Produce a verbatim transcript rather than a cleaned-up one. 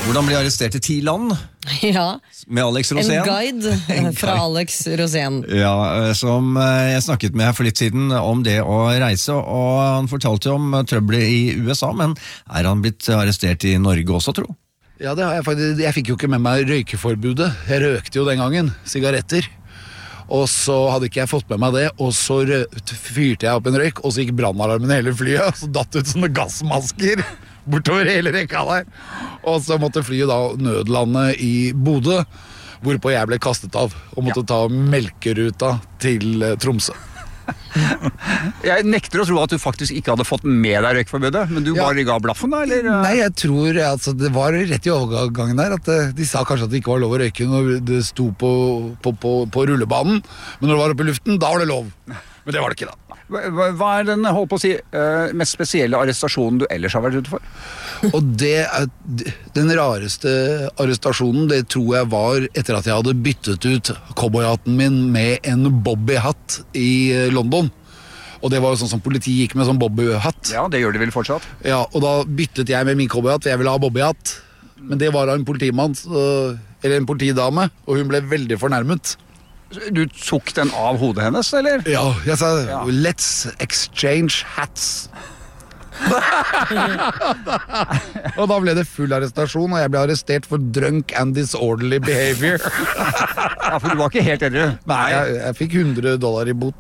Hvordan blir arrestert i ti land? Ja, med Alex Rosén. En guide fra Alex Rosén. Ja, som jeg snakket med her for litt siden om det å reise, og han fortalte om trøbbelet i U S A, men er han blitt arrestert i Norge også, tro? Ja, det har jeg faktisk. Jeg fikk jo ikke med meg røykeforbudet. Jeg røkte jo den gangen, sigaretter. Og så hadde ikke jeg fått med meg det, og så fyrte jeg opp en røyk, og så gikk brannalarmen i hele flyet, og så datt ut sånne gassmasker bortover hele rekka der. Og så måtte flyet da nødlande i Bodø, hvorpå jeg ble kastet av, og måtte ta melkeruta til Tromsø. Jeg nekter å tro at du faktisk ikke hadde fått med deg røykforbudet, men du ja. bare ga blaffen da, eller? Nei, jeg tror altså, det var rett i overgangen der, at de sa kanskje at det ikke var lov å røyke når det sto på, på, på, på rullebanen, men når det var oppe i luften, da var det lov. Men det var det ikke da. Hva, hva er den, hold på å si, uh, mest spesielle arrestasjonen du ellers har vært ute for? Og det er, den rareste arrestasjonen, det tror jeg var etter at jeg hadde byttet ut cowboyhatten min med en bobbyhatt i London. Og det var jo sånn som politiet gikk med sånn bobbyhatt. Ja, det gjør de vel fortsatt. Ja, og da byttet jeg med min cowboyhatt, for jeg ville ha bobbyhatt. Men det var en politimann, eller en politidame, og hun ble veldig fornærmet. Du tok den av hodet hennes, eller? Ja, jeg sa, ja. Let's exchange hats. Og da ble det full arrestasjon, og jeg ble arrestert for drunk and disorderly behavior. Ja, for du var ikke helt edru. Nei, jeg, jeg fikk hundre dollar i bot.